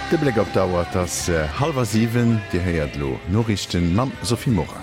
De Blick op Dauer das 6:30 Di heiert lo Norrichten mam Sophie Morer.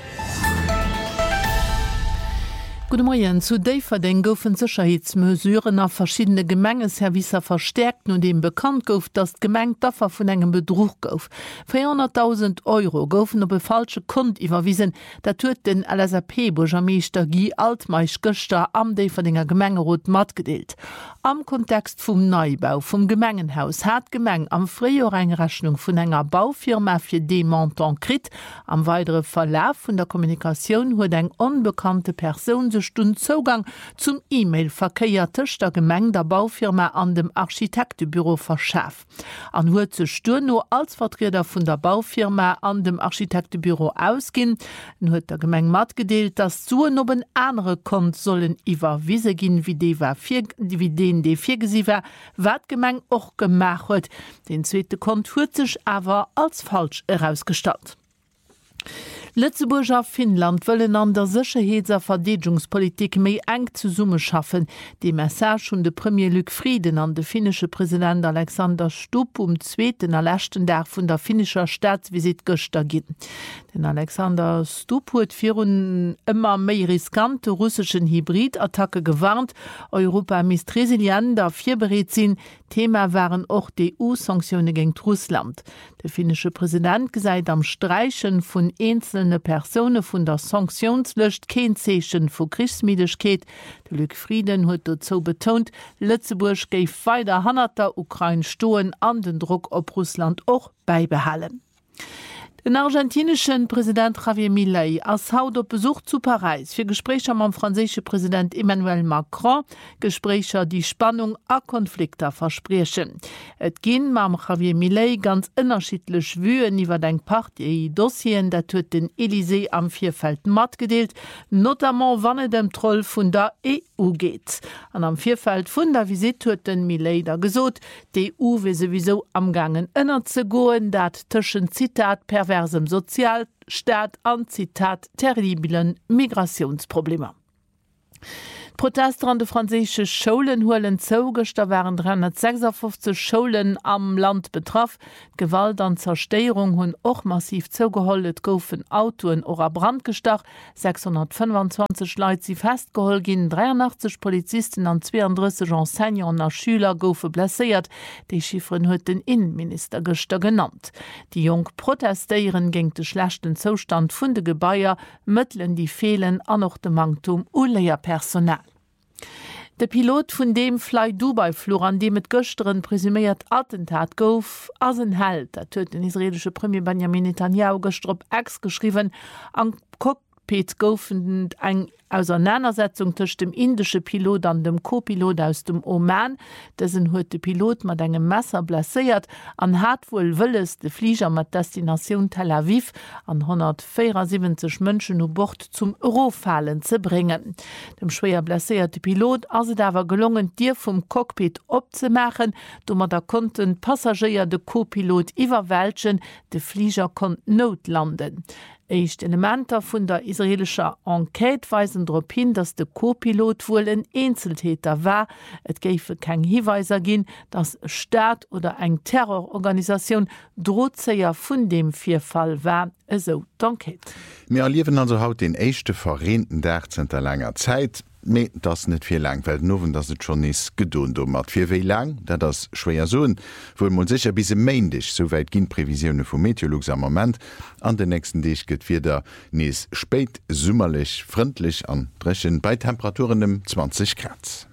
Guten Morgen. Zu Deiverden goufen Sicherheitsmesuren a verschiedene Gemengeservicer verstärkt und dem bekannt gouf, dass Gemeng Daffer vun engem Betrug gouf. 400.000 € goufen op e falsche Kont iwwerwiesen, dat huet den LSAP Burgermeester Guy Altmeich Göster am Deiverdinger Gemengerot matgedeelt. Am Kontext vum Neubau vum Gemengenhaus hat Gemeng am Freiorengrechnung vun enger Baufirma fir Demontant krit. Am weitere Verlauf vun der Kommunikation huet eng unbekannte Person Stunde Zugang zum E-Mail-Verkehr tisch der Gemeng der Baufirma an dem Architektebüro verschafft. An huet ze Sturno als Vertreter vun der Baufirma an dem Architektebüro ausgin, huet der Gemeng matgedeelt, dass Suen op een andere Kont sollen iwwerwiese gin wie den de virgesiwer, wat Gemeng och gemach huet. Den zweite Kont huet sich aber als falsch herausgestellt. Lützeburger Finnland wollen an der Sicherheits- und Verteidigungspolitik méi eng zu Summe schaffen. Die Message von de Premier Luc Frieden an de finnische Präsident Alexander Stubb zweiten erlächten Tag vun der finnischer Staatsvisit gëster gin. Den Alexander Stubb huet virun immer méi riskante russischen Hybridattacke gewarnt. Europa mis resilient dafür bereit sinn. Thema waren auch die EU-Sanktionen gegen Russland. Der finnische Präsident gesagt am Streichen von einzelnen Personen von der Sanktionslöscht kein Zeichen von Kriegsmiedigkeit. Der Luc Frieden hat dazu betont, Lützeburg gave weiter Hanner Ukraine stohen an den Druck auf Russland auch beibehalten. Den argentinischen Präsident Javier Milei als haut op Besuch zu Paris für Gespräche am französischen Präsident Emmanuel Macron, Gespräche die Spannung a Konflikte versprechen. Et ginn mam Javier Milei ganz unterschiedlich wüen iwwer deng Party Dossien, dat huet den Élysée am Vierfeld mat gedeelt, notamment wann dem Troll vun der EU geht. An am Vierfeld vun der Visit huet den Milei da gesot, die EU wie sowieso am gangen ënner ze goen, dat tschen Zitat perversem Sozialstaat an Zitat terriblen Migrationsprobleme. Protester an de franzésische Schulen huelen zougecht, da waren 356 Schulen am Land betraff. Gewalt an Zersteierung hunn och massiv zougehollet goufen Autoen oder Brandgestach. 625 Leute sie festgeholt gin, 83 Polizisten an 32 Enseignants an Schüler goufe blessiert. Die Chiffren huet den Innenminister gestern genannt. Die jung protestieren gegen den schlechten Zustand vun de Gebäier, Mëttlen die fehlen an noch dem Mangtum uleier Personal. Der Pilot vun dem Fly Dubai-Flug, an dem et gësteren presümiert Attentat gouf, as een Held, dat huet den israelische Premier Benjamin Netanyahu gestern op X geschrieben, an Cockpit goufen eng Auseinandersetzung zwischen dem indische Pilot an dem Co-Pilot aus dem Oman. Dessen huet de Pilot mat engem Messer blessiert, an hat wohl wëlles de Flieger mat Destination Tel Aviv an 174 Mënschen u Bord zum Eurofallen ze bringen. Dem schwer blessierte Pilot as se dawer gelungen, Dir vum Cockpit opzemachen, dummer da konnten Passagier de Co-Pilot iwwerwälschen, de Flieger konnten notlanden. Echt Elementer vun der israelischer Enquete weisen darauf hin, dass der Co-Pilot wohl ein Einzeltäter war. Et gäfe kein Hinweiser gin, dass Staat oder eng Terrororganisation Drohzeier vun dem Vorfall war. So, danke. Wir erleben also haut den echte verrehnten Tag seit langer Zeit. Me das net fir lang, weil nowen dat het schon is gedun mat fir wéi lang, dat das schwéier soen, wo man sicher bis meindig soweit ginn Prävisionune vum Meteorologs am moment an den nächsten Dich gët fir der nees spéit summerlich, freundlich an drechen bei Temperaturen dem 20 Grad.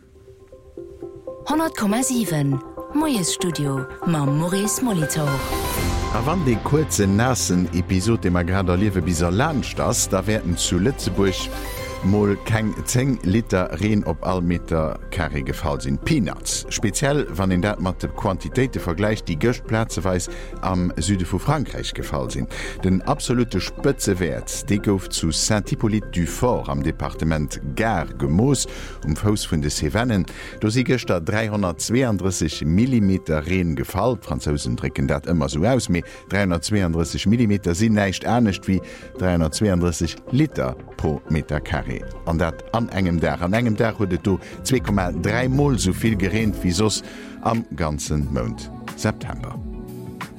100,7 Moes Studio ma Maurice Molitor. A wann de kurze nassen Episode dem Grader liewe bis Land ass, da werden zu Lützeburg Mol keng 10 Liter Reen op all Meter Carré gefallen sind. Peanuts. Speziell wann in dat mat de Quantitéite vergleicht die Göchtplätzeweis am Süde vu Frankreich gefallen sind. Den absolute Spëtzewert de gouf zu Saint-Hippolyte du Fort am Departement Gare gemoos Fos vun de Cevennen. Do si gëcht 332 mm Reen gefallen. Franzosen drecken dat immer so aus, méi 332 mm sinn neicht ernstnecht wie 332 Liter pro Meter Carré. An dat an engem Dach huet du 2,3 Mal soviel gereent wie sos am ganzen Mond September.